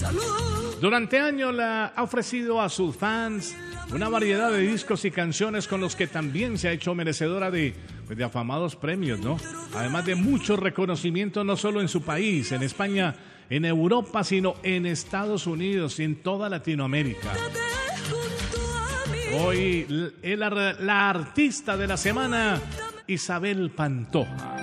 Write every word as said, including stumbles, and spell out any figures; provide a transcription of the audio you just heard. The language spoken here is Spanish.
Durante años la ha ofrecido a sus fans una variedad de discos y canciones con los que también se ha hecho merecedora de, pues, de afamados premios, ¿no? Además de mucho reconocimiento no solo en su país, en España, en Europa, sino en Estados Unidos y en toda Latinoamérica. Hoy es la, la artista de la semana, Isabel Pantoja.